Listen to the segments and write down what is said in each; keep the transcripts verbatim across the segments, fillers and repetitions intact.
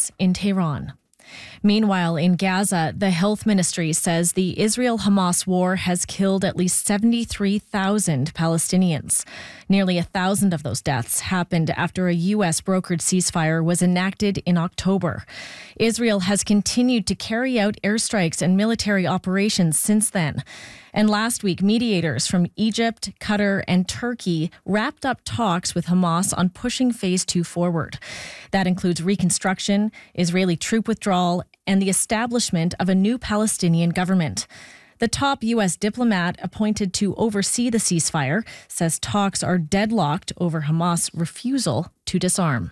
Times in Tehran. Meanwhile, in Gaza, the health ministry says the Israel-Hamas war has killed at least seventy-three thousand Palestinians. Nearly a thousand of those deaths happened after a U S brokered ceasefire was enacted in October. Israel has continued to carry out airstrikes and military operations since then. And last week, mediators from Egypt, Qatar, and Turkey wrapped up talks with Hamas on pushing phase two forward. That includes reconstruction, Israeli troop withdrawal, and the establishment of a new Palestinian government. The top U S diplomat appointed to oversee the ceasefire says talks are deadlocked over Hamas' refusal to disarm.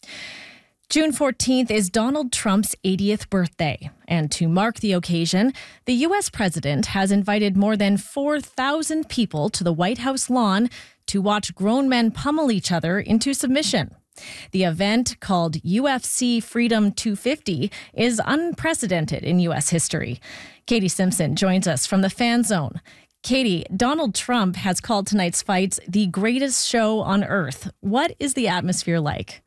June fourteenth is Donald Trump's eightieth birthday, and to mark the occasion, the U S president has invited more than four thousand people to the White House lawn to watch grown men pummel each other into submission. The event, called U F C Freedom two fifty, is unprecedented in U S history. Katie Simpson joins us from the Fan Zone. Katie, Donald Trump has called tonight's fights the greatest show on earth. What is the atmosphere like?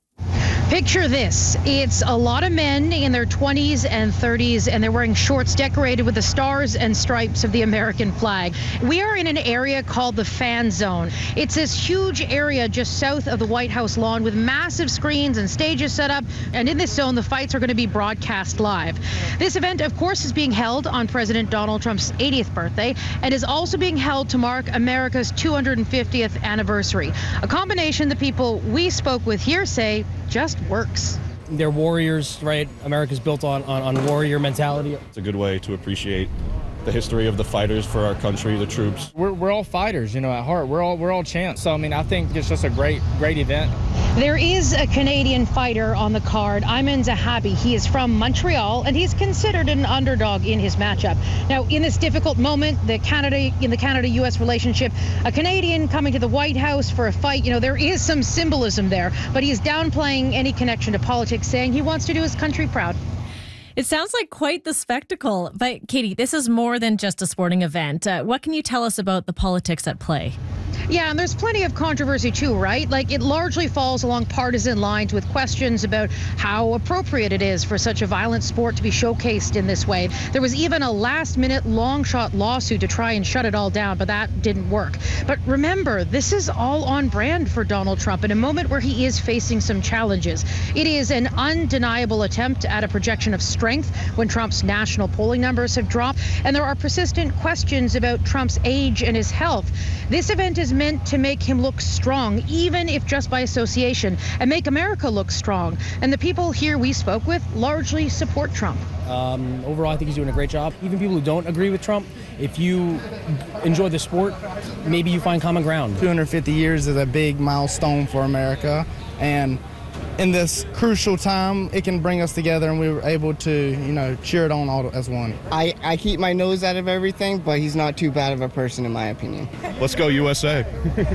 Picture this. It's a lot of men in their twenties and thirties, and they're wearing shorts decorated with the stars and stripes of the American flag. We are in an area called the Fan Zone. It's this huge area just south of the White House lawn with massive screens and stages set up. And in this zone, the fights are going to be broadcast live. This event, of course, is being held on President Donald Trump's eightieth birthday and is also being held to mark America's two hundred fiftieth anniversary. A combination the people we spoke with here say just works. They're warriors, right? America's built on, on, on warrior mentality. It's a good way to appreciate the history of the fighters for our country, the troops. We're, we're all fighters, you know, at heart. We're all we're all champs. So, I mean, I think it's just a great, great event. There is a Canadian fighter on the card, Ayman Zahabi. He is from Montreal, and he's considered an underdog in his matchup. Now, in this difficult moment, the Canada in the Canada-U S relationship, a Canadian coming to the White House for a fight, you know, there is some symbolism there, but he's downplaying any connection to politics, saying he wants to do his country proud. It sounds like quite the spectacle. But Katie, this is more than just a sporting event. Uh, what can you tell us about the politics at play? Yeah, and there's plenty of controversy too, right? Like, it largely falls along partisan lines with questions about how appropriate it is for such a violent sport to be showcased in this way. There was even a last-minute long-shot lawsuit to try and shut it all down, but that didn't work. But remember, this is all on brand for Donald Trump in a moment where he is facing some challenges. It is an undeniable attempt at a projection of strength when Trump's national polling numbers have dropped, and there are persistent questions about Trump's age and his health. This event is meant to make him look strong, even if just by association, and make America look strong. And the people here we spoke with largely support Trump. Um, overall, I think he's doing a great job. Even people who don't agree with Trump, if you enjoy the sport, maybe you find common ground. two hundred fifty years is a big milestone for America, and in this crucial time, it can bring us together, and we were able to, you know, cheer it on all as one. I, I keep my nose out of everything, but he's not too bad of a person, in my opinion. Let's go U S A.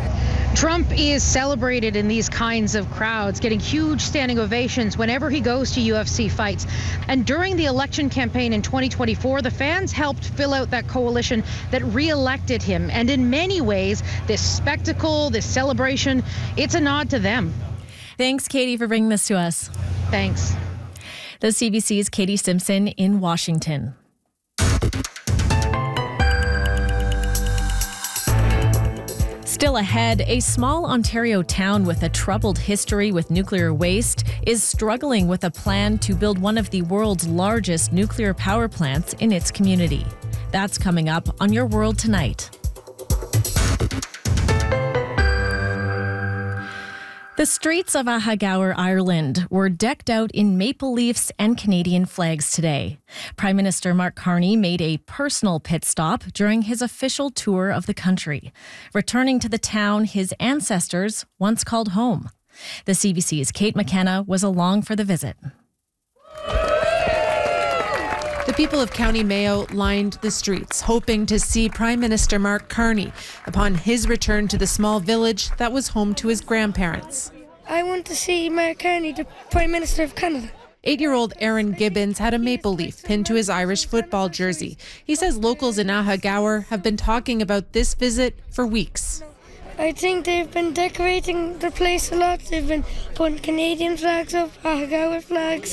Trump is celebrated in these kinds of crowds, getting huge standing ovations whenever he goes to U F C fights. And during the election campaign in twenty twenty-four, the fans helped fill out that coalition that re-elected him. And in many ways, this spectacle, this celebration, it's a nod to them. Thanks, Katie, for bringing this to us. Thanks. The C B C's Katie Simpson in Washington. Still ahead, a small Ontario town with a troubled history with nuclear waste is struggling with a plan to build one of the world's largest nuclear power plants in its community. That's coming up on Your World Tonight. The streets of Ahagowr, Ireland were decked out in maple leafs and Canadian flags today. Prime Minister Mark Carney made a personal pit stop during his official tour of the country, returning to the town his ancestors once called home. The C B C's Kate McKenna was along for the visit. The people of County Mayo lined the streets, hoping to see Prime Minister Mark Carney upon his return to the small village that was home to his grandparents. I want to see Mark Carney, the Prime Minister of Canada. Eight-year-old Aaron Gibbons had a maple leaf pinned to his Irish football jersey. He says locals in Ahagowr have been talking about this visit for weeks. I think they've been decorating the place a lot. They've been putting Canadian flags up, Ahagowr flags.